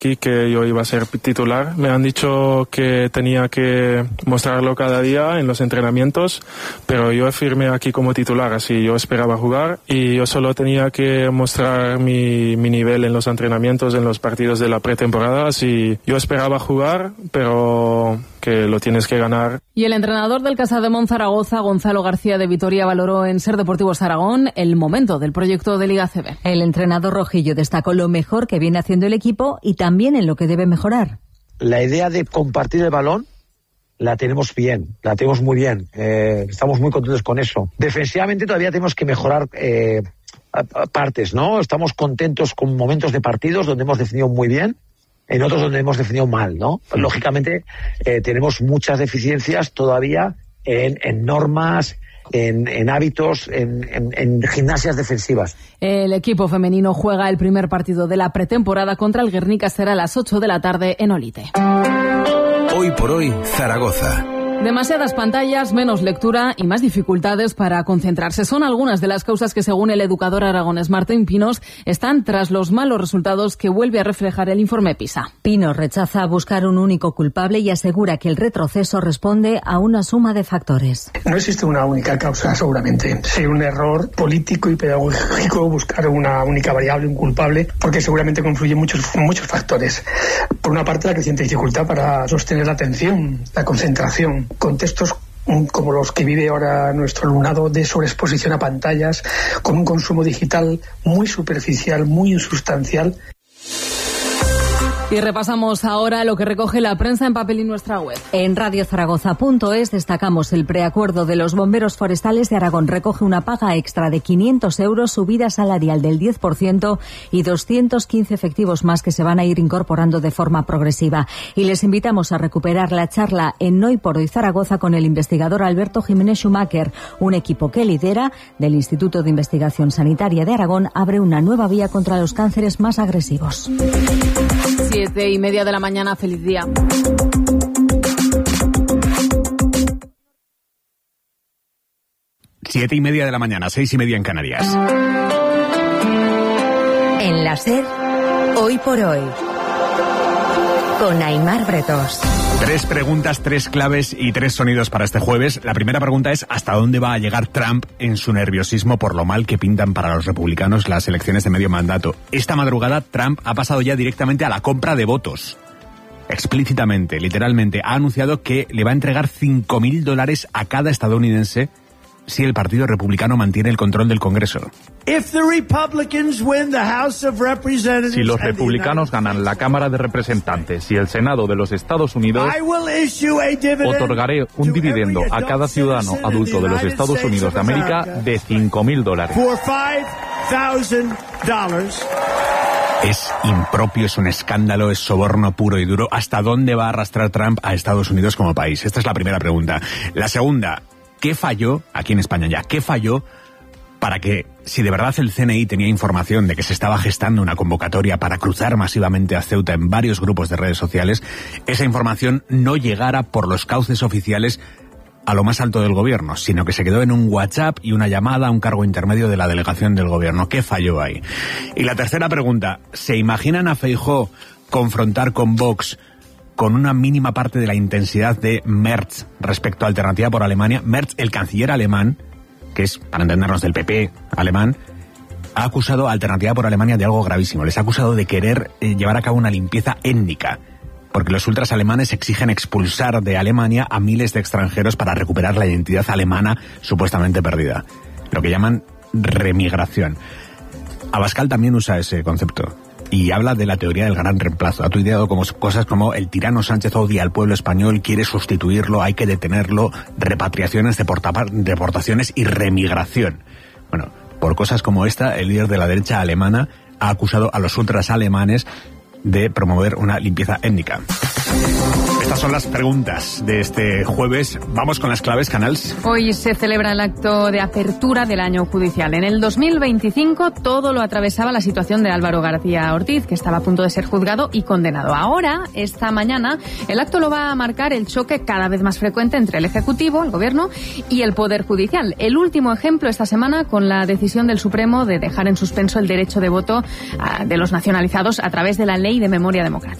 aquí que yo iba a ser titular. Me han dicho que tenía que mostrarlo cada día en los entrenamientos, pero yo firmé aquí como titular, así yo esperaba jugar y yo solo tenía que mostrar mi nivel en los entrenamientos, en los partidos de la pretemporada, así yo esperaba jugar, pero que lo tienes que ganar. Y el entrenador del Casademón Zaragoza, Gonzalo García de Vitoria, valoró en Ser Deportivos Aragón el momento del proyecto de Liga ACB. El entrenador rojillo destacó lo mejor que viene haciendo el equipo y también en lo que debe mejorar. La idea de compartir el balón la tenemos bien, la tenemos muy bien. Estamos muy contentos con eso. Defensivamente todavía tenemos que mejorar partes, ¿no? Estamos contentos con momentos de partidos donde hemos defendido muy bien, en otros donde hemos defendido mal, ¿no? Lógicamente tenemos muchas deficiencias todavía en normas, en hábitos, en gimnasias defensivas. El equipo femenino juega el primer partido de la pretemporada contra el Guernica, será a las 8 de la tarde en Olite. Hoy por hoy, Zaragoza. Demasiadas pantallas, menos lectura y más dificultades para concentrarse. Son algunas de las causas que, según el educador aragonés Martín Pinos, están tras los malos resultados que vuelve a reflejar el informe PISA. Pinos rechaza buscar un único culpable y asegura que el retroceso responde a una suma de factores. No existe una única causa, seguramente. Sería un error político y pedagógico buscar una única variable, un culpable, porque seguramente confluyen muchos factores. Por una parte, la creciente dificultad para sostener la atención, la concentración. Contextos como los que vive ahora nuestro alumnado de sobreexposición a pantallas, con un consumo digital muy superficial, muy insustancial. Y repasamos ahora lo que recoge la prensa en papel y nuestra web. En radiozaragoza.es destacamos el preacuerdo de los bomberos forestales de Aragón. Recoge una paga extra de 500 euros, subida salarial del 10% y 215 efectivos más que se van a ir incorporando de forma progresiva. Y les invitamos a recuperar la charla en Hoy por Hoy Zaragoza con el investigador Alberto Jiménez Schumacher. Un equipo que lidera del Instituto de Investigación Sanitaria de Aragón abre una nueva vía contra los cánceres más agresivos. 7:30 de la mañana, feliz día. Siete y media de la mañana, 6:30 en Canarias. En la SER, Hoy por Hoy, con Aimar Bretos. 3 preguntas, 3 claves y 3 sonidos para este jueves. La primera pregunta es ¿hasta dónde va a llegar Trump en su nerviosismo por lo mal que pintan para los republicanos las elecciones de medio mandato? Esta madrugada Trump ha pasado ya directamente a la compra de votos. Explícitamente, literalmente, ha anunciado que le va a entregar $5,000 a cada estadounidense si el Partido Republicano mantiene el control del Congreso. Si los republicanos ganan la Cámara de Representantes y el Senado de los Estados Unidos, otorgaré un dividendo a cada ciudadano adulto de los Estados Unidos de América de $5,000. Es impropio, es un escándalo, es soborno puro y duro. ¿Hasta dónde va a arrastrar Trump a Estados Unidos como país? Esta es la primera pregunta. La segunda, ¿qué falló, aquí en España ya, qué falló para que, si de verdad el CNI tenía información de que se estaba gestando una convocatoria para cruzar masivamente a Ceuta en varios grupos de redes sociales, esa información no llegara por los cauces oficiales a lo más alto del gobierno, sino que se quedó en un WhatsApp y una llamada a un cargo intermedio de la delegación del gobierno? ¿Qué falló ahí? Y la tercera pregunta, ¿se imaginan a Feijóo confrontar con Vox con una mínima parte de la intensidad de Merz respecto a Alternativa por Alemania? Merz, el canciller alemán, que es, para entendernos, del PP alemán, ha acusado a Alternativa por Alemania de algo gravísimo. Les ha acusado de querer llevar a cabo una limpieza étnica, porque los ultras alemanes exigen expulsar de Alemania a miles de extranjeros para recuperar la identidad alemana supuestamente perdida, lo que llaman remigración. Abascal también usa ese concepto y habla de la teoría del gran reemplazo. Ha tuiteado como cosas como: el tirano Sánchez odia al pueblo español, quiere sustituirlo, hay que detenerlo, repatriaciones, deportaciones y remigración. Bueno, por cosas como esta, el líder de la derecha alemana ha acusado a los ultras alemanes de promover una limpieza étnica. Estas son las preguntas de este jueves. Vamos con las claves, Canals. Hoy se celebra el acto de apertura del año judicial. En el 2025 todo lo atravesaba la situación de Álvaro García Ortiz, que estaba a punto de ser juzgado y condenado. Ahora, esta mañana, el acto lo va a marcar el choque cada vez más frecuente entre el Ejecutivo, el Gobierno, y el Poder Judicial. El último ejemplo esta semana con la decisión del Supremo de dejar en suspenso el derecho de voto de los nacionalizados a través de la Ley de Memoria Democrática.